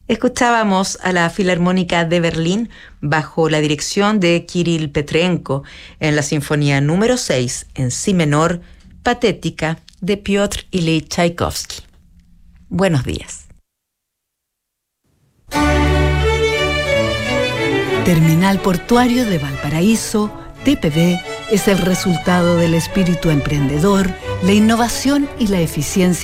Escuchábamos a la Filarmónica de Berlín bajo la dirección de Kirill Petrenko en la Sinfonía número 6 en si menor, Patética, de Piotr Ilyich Tchaikovsky. Buenos días. Terminal Portuario de Valparaíso, TPV, es el resultado del espíritu emprendedor, la innovación y la eficiencia